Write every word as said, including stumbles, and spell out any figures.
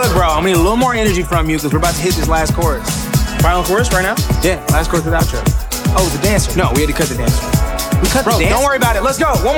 Look, bro, I'm gonna need a little more energy from you because we're about to hit this last chorus. Final chorus right now? Yeah, last chorus with outro. Oh, the dancer. No, we had to cut the dancer. We cut Bro, the dancer. don't worry about it. Let's go. One more